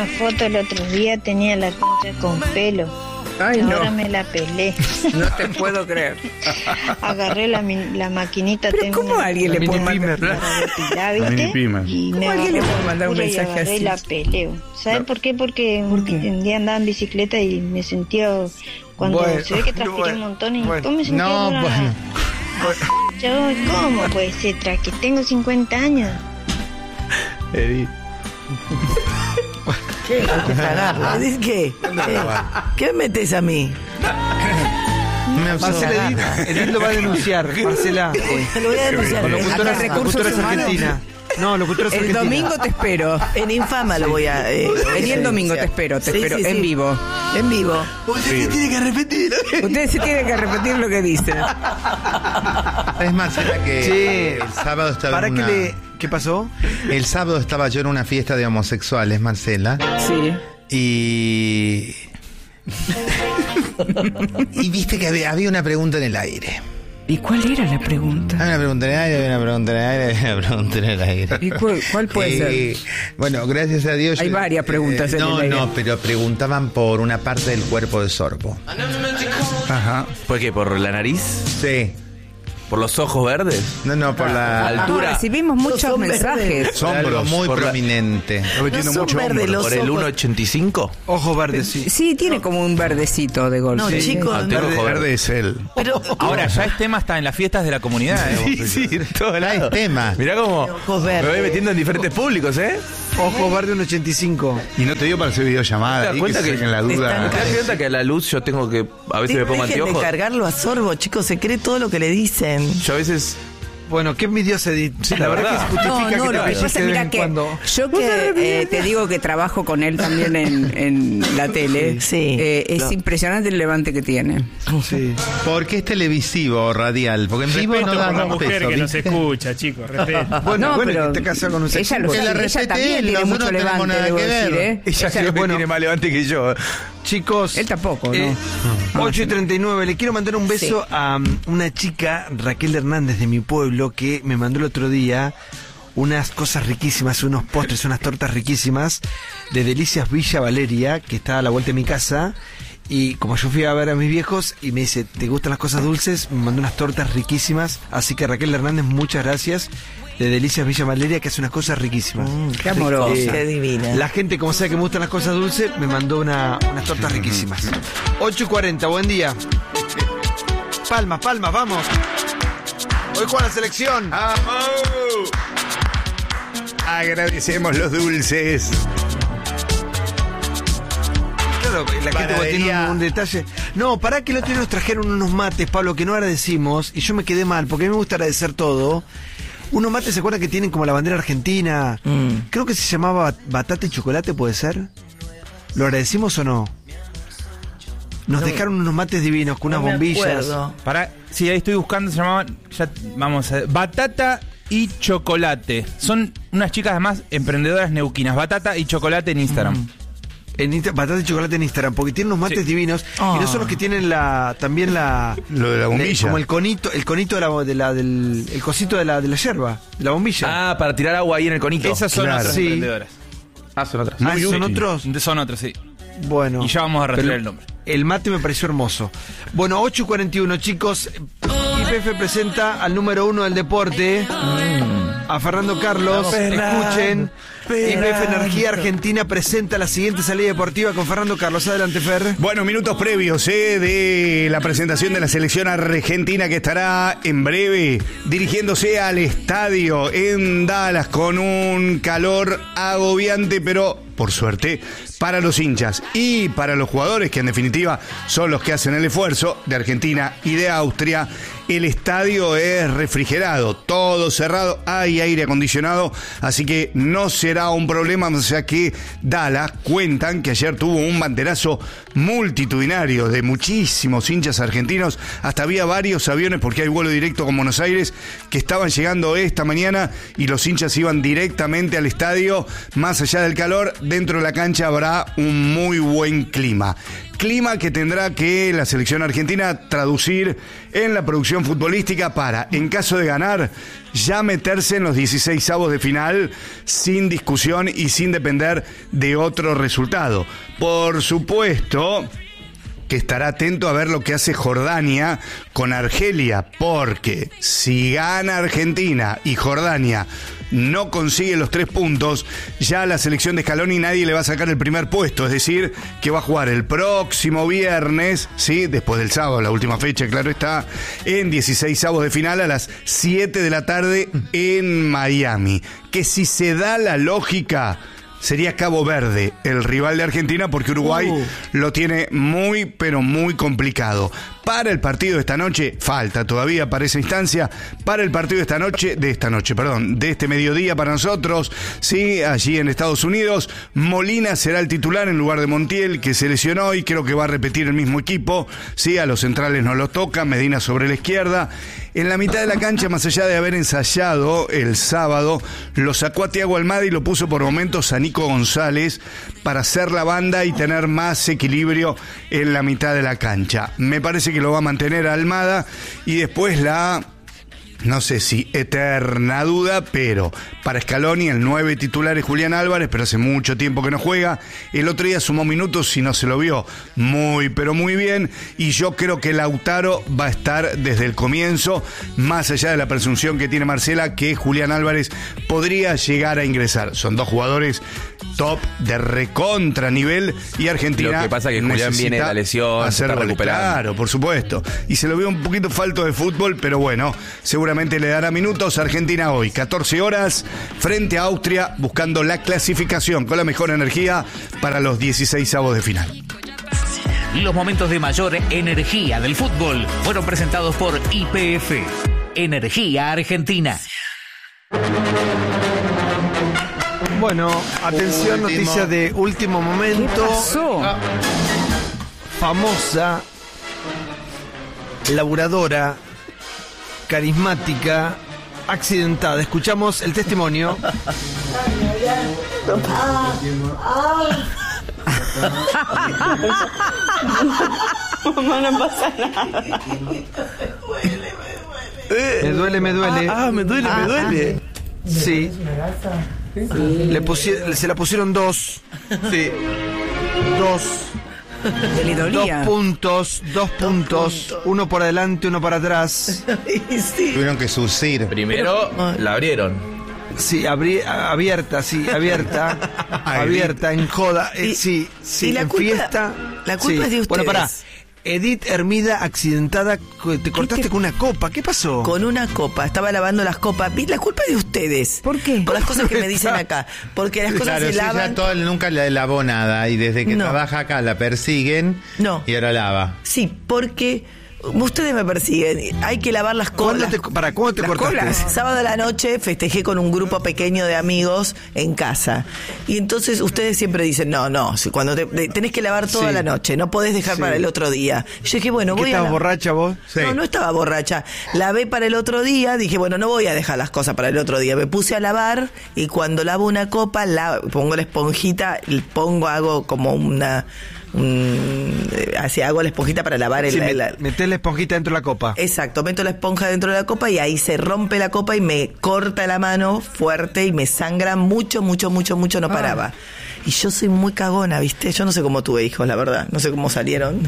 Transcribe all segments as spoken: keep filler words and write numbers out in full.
una foto el otro día, tenía la concha con pelo. Ay, ahora no. me la pelé. No te puedo creer. Agarré la, la maquinita. ¿Pero tengo cómo una, alguien le puede mandar? para depilar, La ¿viste? mini pimer. Y me ¿Cómo alguien le agarró puede la mandar un locura y mensaje agarré así? y la peleo. ¿Sabes No. por qué? Porque ¿Por qué? un día andaba en bicicleta y me sentía... Cuando Bueno, se ve que transpiré bueno, un montón y bueno. después me sentía... No, una- bueno. Yo, ¿cómo puede ser? Tras que tengo cincuenta años. Edith. ¿Qué? Hay que tragarla. ¿Qué? ¿Qué? ¿Qué me metes a mí? Me Marcela Edith, Edith lo va a denunciar, Marcela. Lo voy a denunciar. Con locutoras, Acá Recursos locutoras Humanos. argentinas. No, locutoras El argentinas. domingo te espero. En Infama lo voy a... Eh, Vení el domingo, te espero, te Sí, espero, sí, en sí. vivo. En vivo. Usted tiene que repetir. Ustedes se tienen que repetir lo que dicen. Es Marcela que Sí. el sábado estaba ¿Para en qué una... le... ¿Qué pasó? El sábado estaba yo en una fiesta de homosexuales, Marcela. Sí. Y... y viste que había, había una pregunta en el aire. ¿Y cuál era la pregunta? Hay una pregunta en el aire, hay una pregunta en el aire, hay una pregunta en el aire. ¿Y cuál, cuál puede Eh, Bueno, gracias a Dios. Hay yo- varias preguntas en no, el aire. No, pero preguntaban por una parte del cuerpo de Sorbo. Ajá. ¿Por qué? ¿Por la nariz? Sí. ¿Por los ojos verdes? No, no, por la Altura. Ah, recibimos muchos son mensajes. Por algo Hombros, muy por la- prominente. No son verdes los ¿Por el ojos. uno ochenta y cinco? Ojos verdes, sí. Sí, tiene como un verdecito de golpe. No, Sí. chicos. Anteojo no. verde. es él. Pero... Ahora ya es tema hasta en las fiestas de la comunidad. ¿eh? Sí, sí, en todos Ah, lados. es tema. Mirá cómo Ojos me verdes. voy metiendo en diferentes públicos, ¿eh? Ojos verdes, un ochenta y cinco. Y no te dio para hacer ¿Te videollamada. das y cuenta que que se saquen la ¿Te duda. das cuenta que a la luz yo tengo que... A veces me pongo Dejen de anteojos? cargarlo a Sorbo, chicos, se cree todo lo que le dicen. Yo a veces... Bueno, qué envidiosa Edith. Sí, la la verdad verdad. que se justifica No, que no, te lo que apellides pasa de es vez mira en que cuando. yo que eh, te digo que trabajo con él también en, en la tele, Sí. eh, es Lo- impresionante el levante que tiene. Sí. Porque es televisivo o radial. Porque en vivo Respeto no da por la dos mujer pesos, que nos ¿viste? escucha, chicos, respeto. Bueno, No, bueno, pero que te casas con un sex ella, lo symbol. Que la sabe, ella respete también él, tiene nosotros mucho no tenemos levante, nada debo que ver. decir, ¿eh? Ella Ella- creo que bueno. tiene más levante que yo. Chicos, Él tampoco, eh, ¿no? ocho y treinta y nueve, le quiero mandar un beso a um, una chica, Raquel Hernández de mi pueblo, que me mandó el otro día unas cosas riquísimas, unos postres, unas tortas riquísimas de Delicias Villa Valeria, que está a la vuelta de mi casa. Y como yo fui a ver a mis viejos y me dice, ¿te gustan las cosas dulces? Me mandó unas tortas riquísimas. Así que Raquel Hernández, muchas gracias. De Delicias Villa Valeria, que hace unas cosas riquísimas. Qué amoroso. Eh, Qué divina. La gente, como sabe que me gustan las cosas dulces, me mandó una, unas tortas riquísimas. ocho y cuarenta, buen día. Palmas, palmas, vamos. Hoy juega la selección. Agradecemos los dulces. Claro, la gente tiene Panadería. un, un detalle. No, para que el otro día nos trajeron unos mates, Pablo, que no agradecimos, y yo me quedé mal, porque a mí me gusta agradecer todo. Unos mates, ¿se acuerdan que tienen como la bandera argentina? Mm. Creo que se llamaba batata y chocolate, ¿puede ser? ¿Lo agradecimos o no? Nos dejaron unos mates divinos con unas No me bombillas. acuerdo. Para, sí, ahí estoy buscando, se llamaban, ya, vamos a ver, Batata y Chocolate. Son unas chicas además emprendedoras neuquinas. Batata y Chocolate en Instagram. En Insta- batata y chocolate en Instagram, porque tienen unos mates Sí. divinos. Ah. Y no son los que tienen la también la... Lo de la bombilla. Como el conito, el conito de la, de la- del el cosito de la, de la yerba, de la bombilla. Ah, para tirar agua ahí en el conito. Esas son Claro. otras Sí. emprendedoras. Ah, son otras. Ah, muy ¿son útil. otros? Son otras, sí. Bueno. Y ya vamos a rastrear Pero el nombre. El mate me pareció hermoso. Bueno, ocho y cuarenta y uno, chicos. Y P F presenta al número uno del deporte, a Fernando Carlos. Escuchen. Y P F Energía Argentina presenta la siguiente salida deportiva con Fernando Carlos. Adelante, Fer. Bueno, minutos previos eh, de la presentación de la selección argentina que estará en breve dirigiéndose al estadio en Dallas con un calor agobiante, pero por suerte para los hinchas y para los jugadores que en definitiva son los que hacen el esfuerzo de Argentina y de Austria. El estadio es refrigerado, todo cerrado, hay aire acondicionado, así que no será un problema, o sea que Dallas cuentan que ayer tuvo un banderazo multitudinario de muchísimos hinchas argentinos, hasta había varios aviones porque hay vuelo directo con Buenos Aires que estaban llegando esta mañana y los hinchas iban directamente al estadio, más allá del calor, dentro de la cancha habrá un muy buen clima. Clima que tendrá que la selección argentina traducir en la producción futbolística para, en caso de ganar, ya meterse en los dieciseisavos de final sin discusión y sin depender de otro resultado. Por supuesto que estará atento a ver lo que hace Jordania con Argelia, porque si gana Argentina y Jordania no consigue los tres puntos, ya a la selección de Scaloni nadie le va a sacar el primer puesto, es decir, que va a jugar el próximo viernes, ¿sí? Después del sábado, la última fecha, claro está, en dieciseisavos de final a las siete de la tarde en Miami. Que si se da la lógica, sería Cabo Verde el rival de Argentina, porque Uruguay uh. lo tiene muy, pero muy complicado. Para el partido de esta noche, falta todavía para esa instancia, para el partido de esta noche, de esta noche, perdón, de este mediodía para nosotros, sí, allí en Estados Unidos, Molina será el titular en lugar de Montiel, que se lesionó y creo que va a repetir el mismo equipo, sí, a los centrales no los toca, Medina sobre la izquierda. En la mitad de la cancha, más allá de haber ensayado el sábado, lo sacó a Thiago Almada y lo puso por momentos a Nico González para hacer la banda y tener más equilibrio en la mitad de la cancha. Me parece que lo va a mantener Almada y después la, no sé si eterna duda, pero para Scaloni el nueve titular es Julián Álvarez, pero hace mucho tiempo que no juega. El otro día sumó minutos y no se lo vio muy, pero muy bien. Y yo creo que Lautaro va a estar desde el comienzo, más allá de la presunción que tiene Marcela, que Julián Álvarez podría llegar a ingresar. Son dos jugadores top de recontra nivel y Argentina. Lo que pasa es que Julián viene de la lesión, se está recuperando. Claro, por supuesto. Y se lo vio un poquito falto de fútbol, pero bueno, seguramente le dará minutos. Argentina hoy, catorce horas, frente a Austria, buscando la clasificación con la mejor energía para los dieciseisavos de final. Los momentos de mayor energía del fútbol fueron presentados por Y P F, Energía Argentina. Bueno, atención, último. Noticia de último momento. ¿Qué pasó? Famosa, laburadora, carismática, accidentada. Escuchamos el testimonio. Mamá, no pasa nada. Me duele, me duele. Ah, ah me duele, ah, me duele. Ah. Sí. Le pusi- se la pusieron dos. Sí. Dos. Le dolía. Dos puntos, dos puntos. Punto. Uno por adelante, uno para atrás. Sí. Tuvieron que surcir. Primero la abrieron. Sí, abri- abierta, sí, abierta. abierta, en joda. Eh, y, sí, sí, y la en culpa, fiesta. La culpa sí. es de ustedes. Bueno, pará. Edith Hermida, accidentada, te cortaste te... con una copa. ¿Qué pasó? Con una copa. Estaba lavando las copas. La culpa es de ustedes. ¿Por qué? Por las cosas que me dicen acá. Porque las cosas claro, se sí, lavan. ya todo, nunca la lavó nada y desde que no. trabaja acá la persiguen no. y ahora lava. Sí, porque ustedes me persiguen. Hay que lavar las colas. Te, ¿Para cómo te las cortaste? Colas. Sábado a la noche festejé con un grupo pequeño de amigos en casa. Y entonces ustedes siempre dicen, no, no, cuando te, tenés que lavar toda sí. la noche, no podés dejar sí. para el otro día. Yo dije, bueno, voy a... ¿Estabas borracha vos? Sí. No, no estaba borracha. Lavé para el otro día, dije, bueno, no voy a dejar las cosas para el otro día. Me puse a lavar y cuando lavo una copa, la, pongo la esponjita, y pongo, hago como una... Mm, así hago la esponjita para lavar el, sí, la, la, metés la esponjita dentro de la copa. Exacto, meto la esponja dentro de la copa y ahí se rompe la copa y me corta la mano fuerte y me sangra mucho, mucho, mucho, mucho, no paraba. Ah. Y yo soy muy cagona, ¿viste? Yo no sé cómo tuve hijos, la verdad. No sé cómo salieron.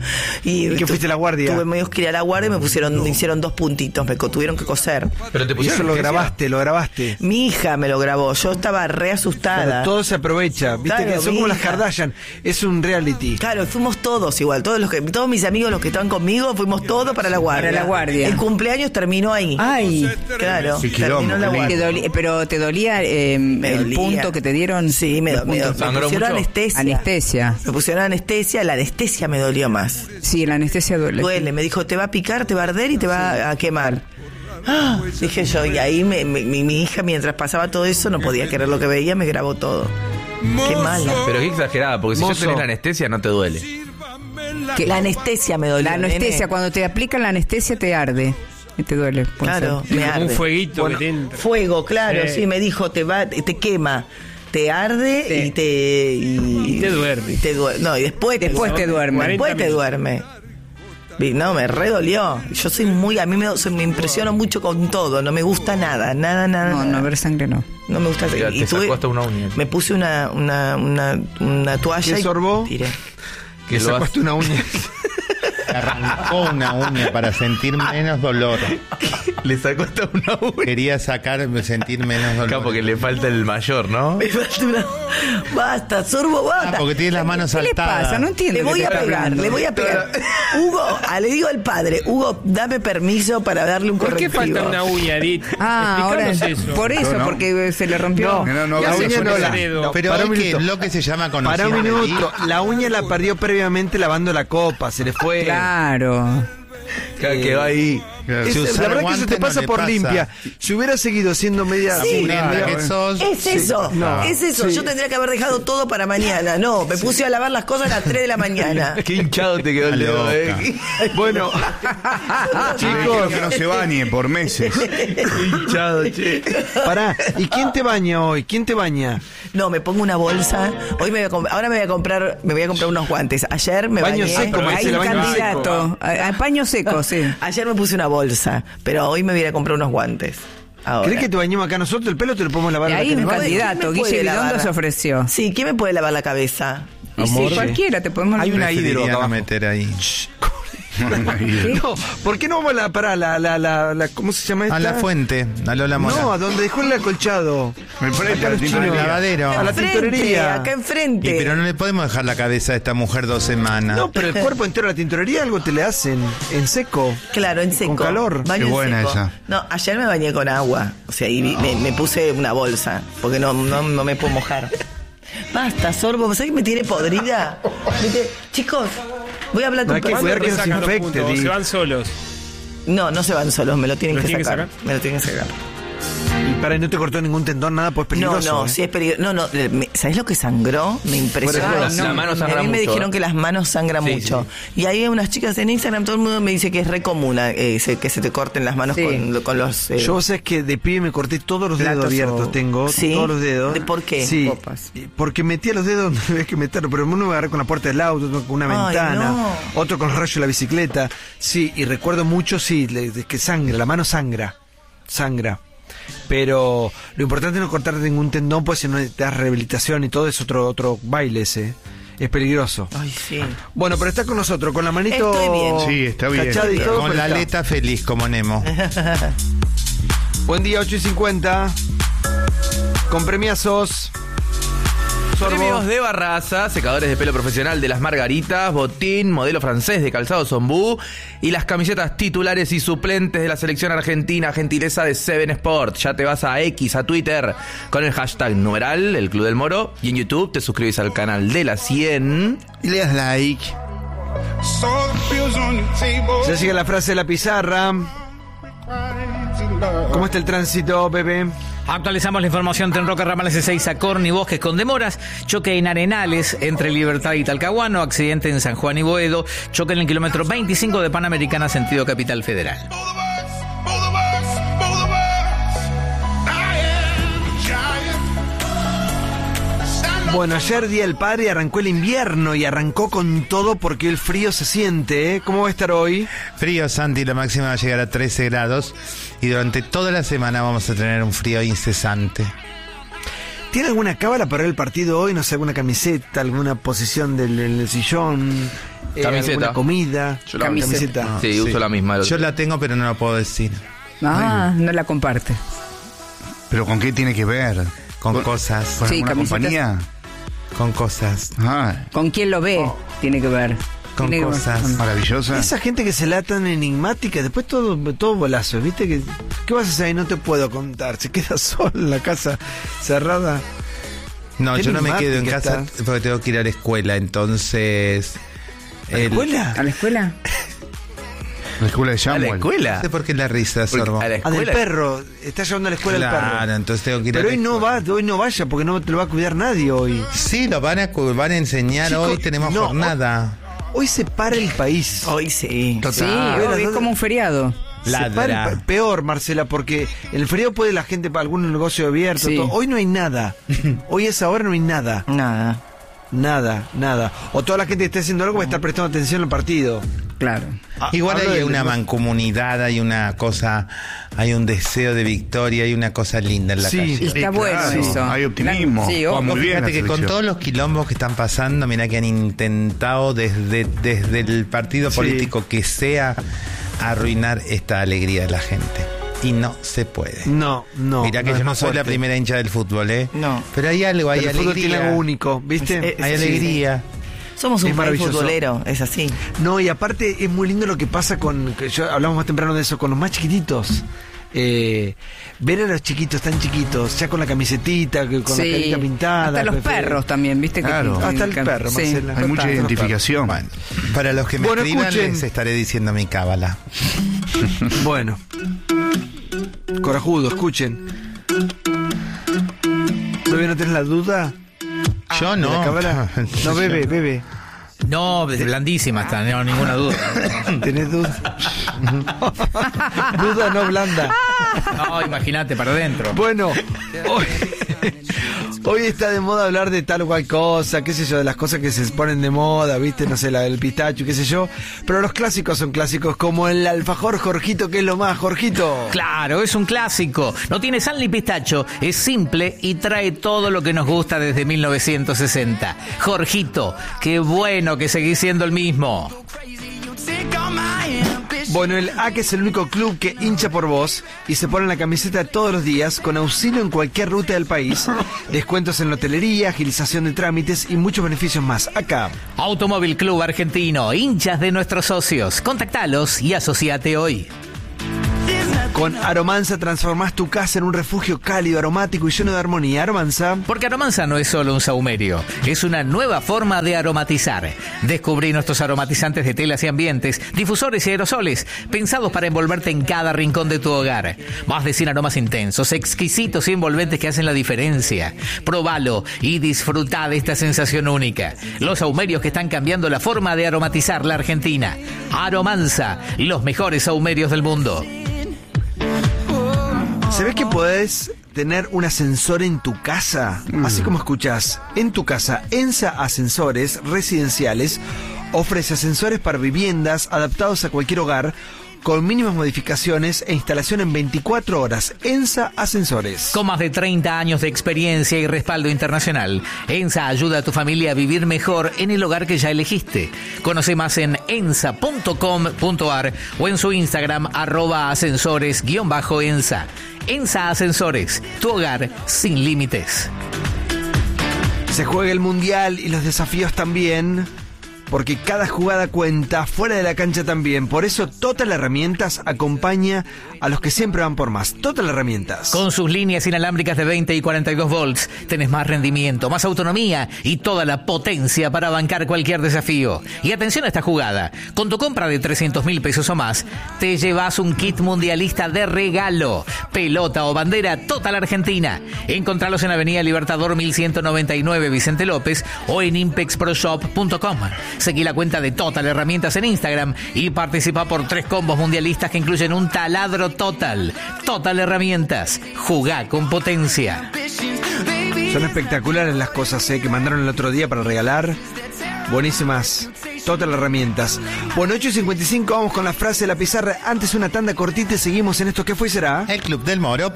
y ¿Y qué fuiste a la guardia? Tuve medios que ir a la guardia y me pusieron, no. me hicieron dos puntitos, me tuvieron que coser. Pero te pusieron. Eso lo grabaste, lo grabaste. Mi hija me lo grabó, yo estaba re asustada. Claro, todo se aprovecha, ¿viste? Claro, que son como hija. Las Kardashian. Es un reality. Claro, fuimos todos igual, todos los que, todos mis amigos, los que estaban conmigo, fuimos todos para la guardia. Para la guardia. El cumpleaños terminó ahí. Ay, claro. Sí, terminó en la guardia. Te dolía, pero te dolía eh, me el dolía. punto que te dieron. Sí, me, me, me pusieron anestesia. Anestesia. Me pusieron anestesia, la anestesia me dolió más. Sí, la anestesia duele. Duele, me dijo, te va a picar, te va a arder y te va a quemar. Ah, dije yo, y ahí me, me, mi, mi hija, mientras pasaba todo eso, no podía creer lo que veía, me grabó todo. Qué mala. Pero qué exagerada, porque si Mozo. ya tenés la anestesia no te duele. Que la anestesia me dolió. La anestesia, nene. Cuando te aplican la anestesia te arde. Y te duele. Claro, ser. me arde. Un fueguito bueno, que te entra. Fuego, claro, eh. sí, me dijo, te va, te quema. te arde Sí. y te... Y, Y te duerme. y te duer- no, y después te Después te duerme. Después te duerme. Vi, No, me redolió. Yo soy muy... A mí me, soy- me impresiono mucho con todo. No me gusta nada, nada, nada. No, nada. no ver sangre no. No me gusta. Te- te sacó hasta una uña. Me puse una, una, una, una toalla ¿Qué y sorbó? tiré. Que lo sacaste una uña. Arrancó una uña para sentir menos dolor. Le sacó hasta una uña. Quería sacar, sentir menos dolor. Claro, porque le falta el mayor, ¿no? Me falta una... Basta, sorbo, basta. Ah, porque tienes las manos ¿Qué le saltadas. pasa? No entiendo. Le qué voy te a está pegar, hablando. le voy a pegar. Hugo, ah, le digo al padre, Hugo, dame permiso para darle un ¿Por qué correctivo. falta una uña, Edith? Ah, ahora Explícanos eso. por eso, No, no. porque se le rompió. No, no, La hagas uña eso. no la- dedo. no, Pero para un hay que minuto. lo que se llama Para un conociendo minuto. La uña la perdió previamente lavando la copa. Se le fue. Claro. Claro, quedó ahí. Es- Si la usar verdad que eso guante te no pasa le por pasa. limpia. Si hubiera seguido siendo media... Sí. media- Linda que sos. Es eso, No. es eso. Sí. Yo tendría que haber dejado todo para mañana. No, me puse a lavar las cosas a las tres de la mañana. Qué hinchado te quedó el Está dedo, loca. eh. Bueno, Chicos, chicos, que no se bañe por meses. Qué hinchado, che. pará. ¿Y quién te baña hoy? ¿Quién te baña? No, me pongo una bolsa. Hoy me voy a comp- ahora me voy a comprar, me voy a comprar unos guantes. Ayer me Baño bañé. seco, me Hay dice un el baño candidato. A, a paño seco, sí. Ayer me puse una bolsa, pero hoy me voy a ir a comprar unos guantes. Ahora. ¿Crees que te bañemos acá nosotros? El pelo te lo podemos lavar Y a la hay un cara. ¿Quién me candidato, puede Guille lavar? Bidondo se ofreció. Sí, ¿quién me puede lavar la cabeza? Y sí, cualquiera te podemos Hay una hidro Preferiría acá no abajo. meter ahí. No, ¿por qué no vamos a la, pará, la, la, la, la- ¿cómo se llama esta? A la fuente, a Lola Mora. No, a donde dejó el acolchado. Enfrente, Acá a la los tintorería. chinos. Al lavadero. A la Enfrente, tintorería. acá Y, enfrente. pero no le podemos dejar la cabeza a esta mujer dos semanas. No, pero el cuerpo entero a la tintorería algo te le hacen en seco. Claro, en seco. Con calor. Baño Qué en buena seco. esa. No, ayer me bañé con agua. O sea, y me, me puse una bolsa. Porque no, no, no me puedo mojar. Basta, sorbo. ¿Sabes que me tiene podrida? Me tiene- Chicos, voy a hablar No con hay que personas. cuidar que ¿Te no se sacan los infecte, puntos? Di. Se van solos. No, no se van solos, me lo tienen ¿Los que tienen que sacar. sacar? Me lo tienen que sacar. Y para, no te cortó ningún tendón, nada, pues No, peligroso. no, ¿eh? sí es peligroso. No, no, me- ¿sabés lo que sangró? Me impresionó. Por eso, la- la mano sangra A mí me mucho, dijeron ¿eh? que las manos sangran Sí, mucho. Y hay unas chicas en Instagram, todo el mundo me dice que es re común eh, se- que se te corten las manos Sí. con, con los... eh, Yo, vos sabés que de pibe me corté todos los dedos Platos abiertos, o- tengo. ¿Sí? Todos los dedos. ¿De por qué? Sí. Copas. Y porque metía los dedos donde había que meterlo, pero uno me agarré con la puerta del auto, otro con una Ay, ventana, no. otro con el rayo de la bicicleta. Sí, y recuerdo mucho, sí, le- de que sangra, la mano sangra. Sangra. Pero lo importante es no cortarte ningún tendón, pues si no te das rehabilitación y todo es otro otro baile ese. Es peligroso. Ay, sí. Bueno, pero está con nosotros, con la manito Estoy bien. Sí, está bien. cachada y todo, Con pero la está. aleta feliz como Nemo. Buen día, ocho y cincuenta. Con premiazos. Sorbo. Premios de Barraza, secadores de pelo profesional de las Margaritas, botín, modelo francés de calzado Zombú y las camisetas titulares y suplentes de la selección argentina, gentileza de Seven Sport. Ya te vas a X, a Twitter, con el hashtag numeral, el Club del Moro, y en YouTube te suscribes al canal de la cien. Y le das like. Ya llega la frase de la pizarra. ¿Cómo está el tránsito, Pepe? Actualizamos la información. Tren Roca Ramal S seis a Corny Bosques con demoras. Choque en Arenales entre Libertad y Talcahuano. Accidente en San Juan y Boedo. Choque en el kilómetro veinticinco de Panamericana sentido Capital Federal. Bueno, ayer Día del Padre arrancó el invierno y arrancó con todo porque el frío se siente, ¿eh? ¿Cómo va a estar hoy? Frío, Santi, la máxima va a llegar a trece grados. Y durante toda la semana vamos a tener un frío incesante. ¿Tiene alguna cábala para el partido hoy? No sé, alguna camiseta, alguna posición del, del sillón, eh, Camiseta. alguna comida. Yo la- Camiseta. Sí, uso la misma. Yo la tengo, pero no la puedo decir. Ah, no la comparte. ¿Pero con qué tiene que ver? Con cosas. ¿Con Sí, alguna camisetas. compañía? Con cosas. Ah, ¿Con quién lo ve? Tiene que ver. Con Tiene que ver. cosas. maravillosa. Esa gente que se la tan enigmática, después todo, todo bolazo, ¿viste? Que, ¿qué vas a hacer ahí? No te puedo contar. Se queda solo en la casa cerrada. No, Qué yo no me quedo en enigmática casa está. porque tengo que ir a la escuela, entonces... ¿A la el- escuela? ¿A la escuela? La escuela de ¿A la Samuel. escuela? No sé por qué la risa, Porque Sorbo. a la Ah, del escuela. perro. Está llevando a la escuela el Claro, perro. entonces tengo que ir Pero a la hoy no va, escuela. hoy no vaya porque no te lo va a cuidar nadie hoy. Sí, lo van a, cu- van a enseñar Chicos, hoy, tenemos no, jornada. Hoy se para el país. Hoy sí. Sí, Ah, obvio, es ¿verdad? como un feriado. ladra. Se pa- peor, Marcela, porque en el feriado puede la gente para algún negocio abierto. Sí. Todo. Hoy no hay nada. Hoy a esa hora no hay nada. Nada. Nada, nada. O toda la gente que esté haciendo algo va a estar prestando atención al partido. Claro. Ah, Igual hablo hay del- una mancomunidad, hay una cosa, hay un deseo de victoria, hay una cosa linda en la Sí. calle. Y Sí, está bueno claro, eso. hay optimismo. Sí, Va o- muy bien la Fíjate que con selección. todos los quilombos que están pasando, mira que han intentado desde, desde el partido Sí. político que sea arruinar esta alegría de la gente. Y no se puede. No, no. Mira que no yo es no más soy la fuerte. primera hincha del fútbol, ¿eh? No. Pero hay algo, hay Pero el fútbol tiene alegría. algo único, ¿viste? Eh, Hay Sí, alegría. Somos un Es país maravilloso. futbolero, es así. No, y aparte es muy lindo lo que pasa con, que yo hablamos más temprano de eso, con los más chiquititos. Eh, ver a los chiquitos tan chiquitos, ya con la camisetita, que- con Sí. la carita pintada. Hasta los Pepe. perros también, ¿viste? Claro. Que, Hasta el que- perro, sí, Marcela. Hay mucha total. identificación. Bueno, para los que me Bueno, escriban escuchen. les estaré diciendo mi cábala. Bueno. Corajudo, escuchen. ¿Bebe, no tenés la duda? Yo ¿De no. la cámara? No, bebe, bebe. No, blandísima está, no, ninguna duda. ¿Tenés duda? Duda no blanda. No, imagínate, para adentro. Bueno, hoy, hoy está de moda hablar de tal o cual cosa, qué sé yo, de las cosas que se ponen de moda, viste, no sé, la del pistacho, qué sé yo. Pero los clásicos son clásicos, como el alfajor Jorgito, que es lo más, Jorgito. Claro, es un clásico. No tiene sal ni pistacho, es simple y trae todo lo que nos gusta desde mil novecientos sesenta. Jorgito, qué bueno que seguís siendo el mismo. Bueno, el A C E es el único club que hincha por vos y se pone la camiseta todos los días con auxilio en cualquier ruta del país, descuentos en la hotelería, agilización de trámites y muchos beneficios más. Acá. Automóvil Club Argentino, hinchas de nuestros socios. Contactalos y asociate hoy. Con Aromanza transformás tu casa en un refugio cálido, aromático y lleno de armonía. Aromanza. Porque Aromanza no es solo un saumerio, es una nueva forma de aromatizar. Descubrí nuestros aromatizantes de telas y ambientes, difusores y aerosoles, pensados para envolverte en cada rincón de tu hogar. Más de cien aromas intensos, exquisitos y envolventes que hacen la diferencia. Probalo y disfruta de esta sensación única. Los saumerios que están cambiando la forma de aromatizar la Argentina. Aromanza, los mejores saumerios del mundo. ¿Sabés que podés tener un ascensor en tu casa? Así como escuchás, en tu casa, ENSA Ascensores Residenciales ofrece ascensores para viviendas adaptados a cualquier hogar con mínimas modificaciones e instalación en veinticuatro horas. ENSA Ascensores. Con más de treinta años de experiencia y respaldo internacional, ENSA ayuda a tu familia a vivir mejor en el hogar que ya elegiste. Conoce más en ensa punto com punto ar o en su Instagram arroba ascensores guión bajo ENSA. ENSA Ascensores, tu hogar sin límites. Se juega el mundial y los desafíos también, porque cada jugada cuenta, fuera de la cancha también. Por eso Total Herramientas acompaña a los que siempre van por más. Total Herramientas. Con sus líneas inalámbricas de veinte y cuarenta y dos volts, tenés más rendimiento, más autonomía y toda la potencia para bancar cualquier desafío. Y atención a esta jugada. Con tu compra de trescientos mil pesos o más, te llevas un kit mundialista de regalo. Pelota o bandera Total Argentina. Encontralos en Avenida Libertador mil ciento noventa y nueve Vicente López o en impex pro shop punto com. Seguí la cuenta de Total Herramientas en Instagram y participa por tres combos mundialistas que incluyen un taladro Total. Total Herramientas. Jugá con potencia. Son espectaculares las cosas eh, que mandaron el otro día para regalar. Buenísimas. Total Herramientas. Bueno, ocho y cincuenta y cinco, vamos con la frase de la pizarra. Antes una tanda cortita y seguimos en esto que fue y será. El Club del Moro.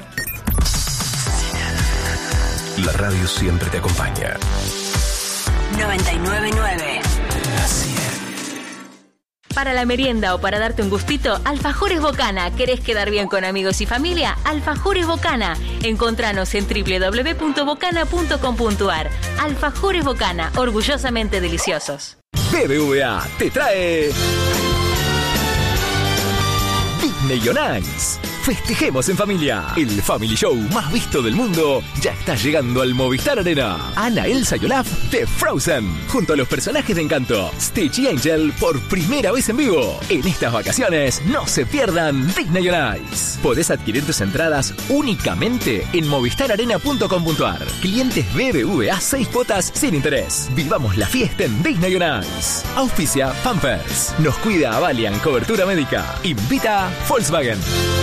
La radio siempre te acompaña. noventa y nueve nueve. Para la merienda o para darte un gustito, Alfajores Bocana. ¿Querés quedar bien con amigos y familia? Alfajores Bocana. Encontranos en doble u doble u doble u punto bocana punto com punto ar. Alfajores Bocana, orgullosamente deliciosos. B B V A te trae Disney on Ice. Festejemos en familia. El Family Show más visto del mundo ya está llegando al Movistar Arena. Ana, Elsa y Olaf de Frozen, junto a los personajes de Encanto, Stitch y Angel, por primera vez en vivo. En estas vacaciones, no se pierdan Disney on Ice. Podés adquirir tus entradas únicamente en movistar arena punto com punto ar. Clientes B B V A seis cuotas sin interés. Vivamos la fiesta en Disney on Ice. Auspicia Pampers. Nos cuida Avalian Cobertura Médica. Invita Volkswagen.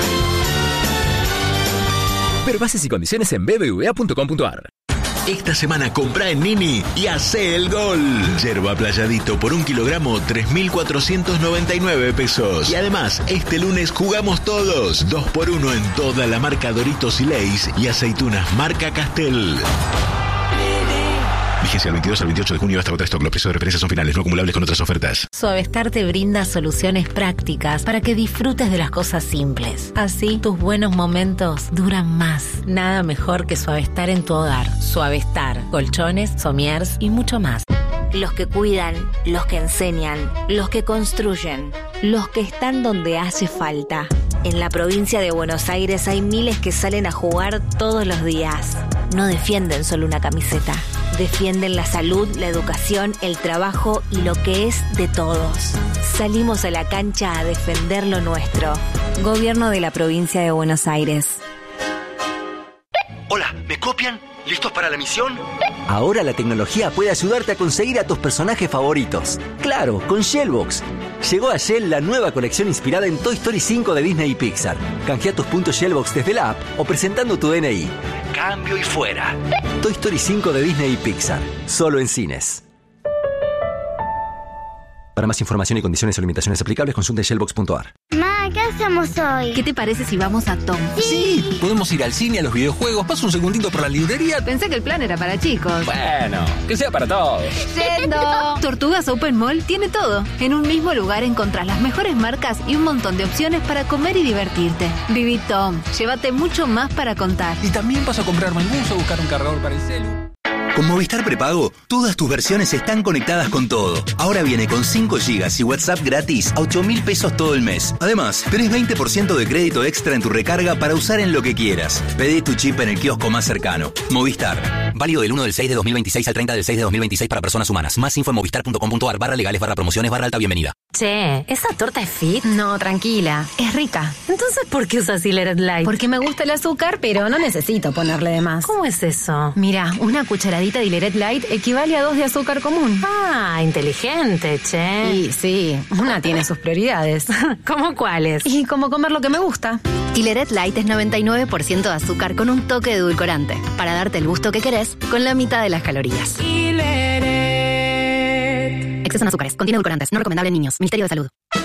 Ver bases y condiciones en b b v a punto com punto ar. Esta semana compra en Nini y hace el gol. Yerba Playadito por un kilogramo, tres mil cuatrocientos noventa y nueve pesos. Y además, este lunes jugamos todos. Dos por uno en toda la marca Doritos y Lay's y aceitunas marca Castel. Vigencia del veintidós al veintiocho de junio hasta otra stock. Los precios de referencia son finales, no acumulables con otras ofertas. Suavestar te brinda soluciones prácticas para que disfrutes de las cosas simples. Así, tus buenos momentos duran más. Nada mejor que Suavestar en tu hogar. Suavestar, colchones, somiers y mucho más. Los que cuidan, los que enseñan, los que construyen, los que están donde hace falta. En la provincia de Buenos Aires hay miles que salen a jugar todos los días. No defienden solo una camiseta. Defienden la salud, la educación, el trabajo y lo que es de todos. Salimos a la cancha a defender lo nuestro. Gobierno de la provincia de Buenos Aires. Hola, ¿me copian? ¿Listos para la misión? Ahora la tecnología puede ayudarte a conseguir a tus personajes favoritos. Claro, con Shellbox. Llegó a Shell la nueva colección inspirada en Toy Story cinco de Disney y Pixar. Canjea tus puntos Shellbox desde la app o presentando tu D N I. Cambio y fuera. Toy Story cinco de Disney y Pixar. Solo en cines. Para más información y condiciones o limitaciones aplicables, consulte shellbox punto ar. Ma, ¿qué hacemos hoy? ¿Qué te parece si vamos a Tom? Sí. sí, podemos ir al cine, a los videojuegos, paso un segundito por la librería. Pensé que el plan era para chicos. Bueno, que sea para todos. ¡Yendo! Tortugas Open Mall tiene todo. En un mismo lugar encontrás las mejores marcas y un montón de opciones para comer y divertirte. Viví Tom, llévate mucho más para contar. Y también paso a comprarme el bus o buscar un cargador para el celu. Con Movistar Prepago, todas tus versiones están conectadas con todo. Ahora viene con cinco gigas y WhatsApp gratis a ocho mil pesos todo el mes. Además, tenés veinte por ciento de crédito extra en tu recarga para usar en lo que quieras. Pedí tu chip en el kiosco más cercano. Movistar. Válido del uno del seis de dos mil veintiséis al treinta del seis de dos mil veintiséis para personas humanas. Más info en movistar punto com punto ar barra legales barra promociones barra alta bienvenida. Che, ¿esa torta es fit? No, tranquila, es rica. Entonces, ¿por qué usas Hilleret Light? Porque me gusta el azúcar, pero no necesito ponerle de más. ¿Cómo es eso? Mira, una cucharadita de Hilleret Light equivale a dos de azúcar común. Ah, inteligente, che. Y sí, una tiene sus prioridades. ¿Cómo cuáles? Y como comer lo que me gusta. Hilleret Light es noventa y nueve por ciento de azúcar con un toque de edulcorante, para darte el gusto que querés con la mitad de las calorías. Hilleret. Exceso en azúcares, contiene edulcorantes, no recomendable en niños. Ministerio de Salud.